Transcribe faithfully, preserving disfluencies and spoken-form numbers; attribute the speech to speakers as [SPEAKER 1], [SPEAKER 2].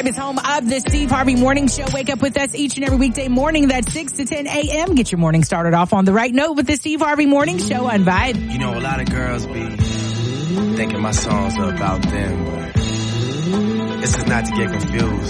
[SPEAKER 1] Vibe is home of the Steve Harvey Morning Show. Wake up with us each and every weekday morning. That's six to ten a.m. Get your morning started off on the right note with the Steve Harvey Morning Show on Vibe.
[SPEAKER 2] You know, a lot of girls be thinking my songs are about them, but this is not to get confused.